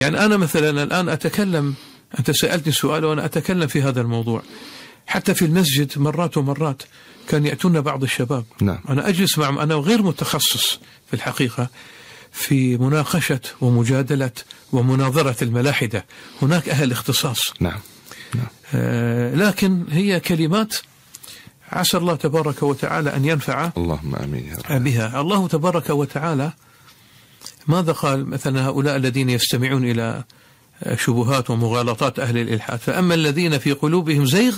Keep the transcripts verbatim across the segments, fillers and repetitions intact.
يعني أنا مثلا الآن أتكلم، أنت سألتني سؤال وأنا أتكلم في هذا الموضوع. حتى في المسجد مرات ومرات كان يأتون بعض الشباب. نعم. أنا أجلس معهم، أنا غير متخصص في الحقيقة في مناقشة ومجادلة ومناظرة الملاحدة، هناك أهل اختصاص. نعم. نعم. آه لكن هي كلمات عسى الله تبارك وتعالى أن ينفع اللهم آمين يا رب. بها. الله تبارك وتعالى ماذا قال مثلا هؤلاء الذين يستمعون إلى شبهات ومغالطات أهل الإلحاد؟ فأما الذين في قلوبهم زيغ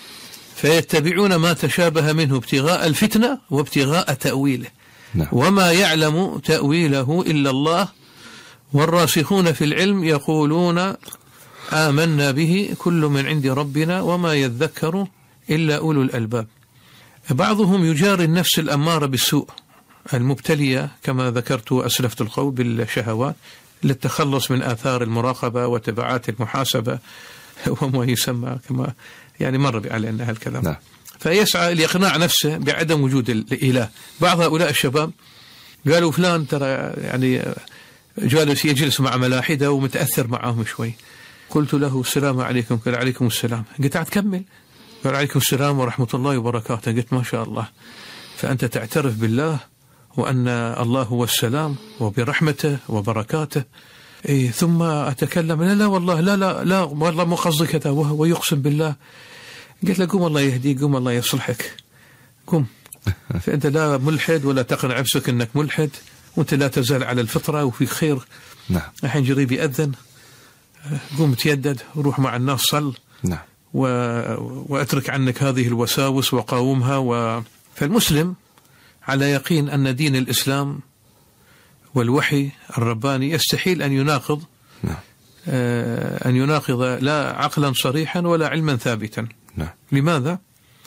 فيتبعون ما تشابه منه ابتغاء الفتنة وابتغاء تأويله. نعم. وما يعلم تأويله إلا الله والراسخون في العلم يقولون آمنا به كل من عند ربنا وما يذكر إلا أولو الألباب. بعضهم يجاري النفس الأمارة بالسوء المبتلية كما ذكرت وأسلفت القول بالشهوات للتخلص من آثار المراقبة وتبعات المحاسبة وما يسمى كما يعني مر علينا هالكلام. نعم. فيسعى لإقناع نفسه بعدم وجود الإله. بعض هؤلاء الشباب قالوا فلان ترى يعني جالس يجلس مع ملاحدة ومتأثر معهم شوي. قلت له السلام عليكم. قال عليكم السلام. قلت أتكمل؟ قال عليكم السلام ورحمة الله وبركاته. قلت ما شاء الله، فأنت تعترف بالله وأن الله هو السلام وبرحمته وبركاته. إيه ثم أتكلم لا لا والله لا لا لا والله مو قصدي كذا وهو يقسم بالله. قلت له قوم الله يهديك، قوم الله يصلحك، قوم. فأنت لا ملحد ولا تقنع نفسك أنك ملحد، وأنت لا تزال على الفطرة وفي خير. نعم. الحين جريب يأذن، قوم تيدد وروح مع الناس صل. نعم. و... وأترك عنك هذه الوساوس وقاومها. و... فالمسلم على يقين أن دين الإسلام والوحي الرباني يستحيل أن يناقض. نعم. آه أن يناقض لا عقلا صريحا ولا علما ثابتا. نعم. لماذا؟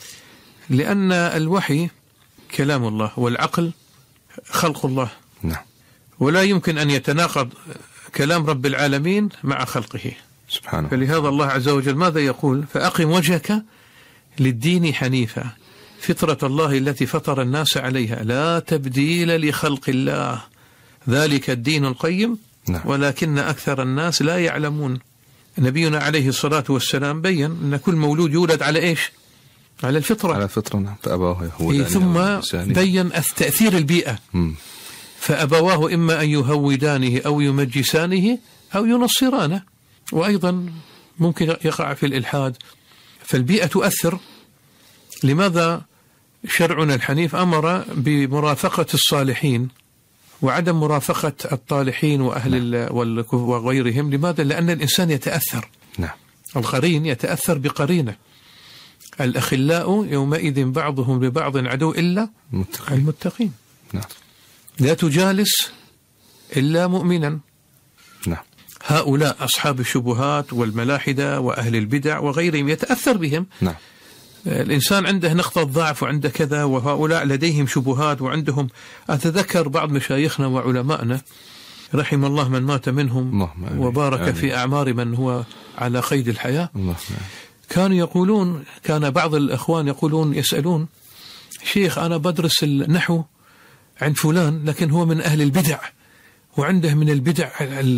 لأن الوحي كلام الله والعقل خلق الله. نعم. ولا يمكن أن يتناقض كلام رب العالمين مع خلقه سبحانه. فلهذا الله عز وجل ماذا يقول؟ فأقم وجهك للدين حنيفا فطرة الله التي فطر الناس عليها لا تبديل لخلق الله ذلك الدين القيم. نعم. ولكن أكثر الناس لا يعلمون. نبينا عليه الصلاة والسلام بين أن كل مولود يولد على إيش؟ على الفطرة. على الفطرة. نعم. فأبواه يهودانه ثم بين تأثير البيئة. م. فأبواه إما أن يهودانه أو يمجسانه أو ينصرانه، وأيضا ممكن يقع في الإلحاد. فالبيئة تؤثر. لماذا شرعنا الحنيف أمر بمرافقة الصالحين وعدم مرافقة الطالحين وأهل وغيرهم؟ لماذا؟ لأن الإنسان يتأثر. نعم. القرين يتأثر بقرينه. الأخلاء يومئذ بعضهم لبعض عدو إلا المتقين. المتقين. نعم. لا تجالس إلا مؤمنا. نعم. هؤلاء أصحاب الشبهات والملاحدة وأهل البدع وغيرهم يتأثر بهم. نعم. الإنسان عنده نقطة ضعف وعنده كذا، وهؤلاء لديهم شبهات وعندهم. أتذكر بعض مشايخنا وعلمائنا رحم الله من مات منهم وبارك آمين. في أعمار من هو على قيد الحياة. الله. كانوا يقولون، كان بعض الأخوان يقولون يسألون شيخ أنا بدرس النحو عند فلان لكن هو من أهل البدع وعنده من البدع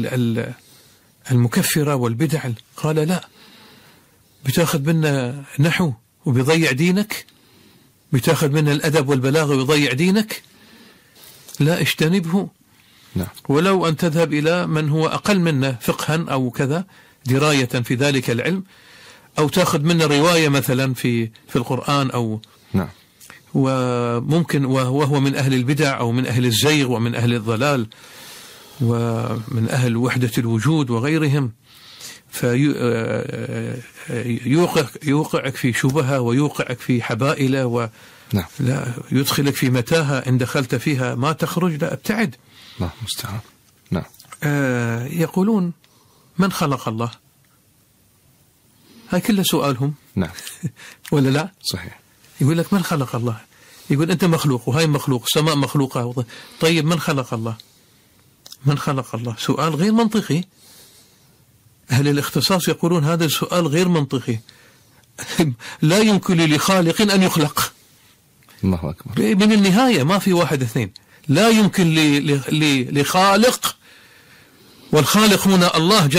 المكفرة والبدع. قال لا، بتاخذ منا نحو وبيضيع دينك؟ بتاخذ منا الأدب والبلاغة ويضيع دينك؟ لا، اجتنبه. نعم. ولو أن تذهب إلى من هو أقل منا فقها أو كذا دراية في ذلك العلم، أو تأخذ منا رواية مثلا في في القرآن أو نعم. وممكن وهو من أهل البدع أو من أهل الزيغ ومن أهل الضلال ومن أهل وحدة الوجود وغيرهم، فيوقعك في شبهة ويوقعك في حبائل ولا نعم. يدخلك في متاهة إن دخلت فيها ما تخرج. لا، ابتعد. الله مستعان. نعم. آه يقولون من خلق الله؟ هاي كل سؤالهم. نعم. ولا لا؟ صحيح. يقول لك من خلق الله؟ يقول أنت مخلوق وهاي مخلوق، السماء مخلوقة. طيب من خلق الله؟ من خلق الله؟ سؤال غير منطقي. أهل الاختصاص يقولون هذا السؤال غير منطقي. لا يمكن لخالق أن يخلق. الله أكبر. من النهاية ما في واحد اثنين. لا يمكن لخالق والخالق هنا الله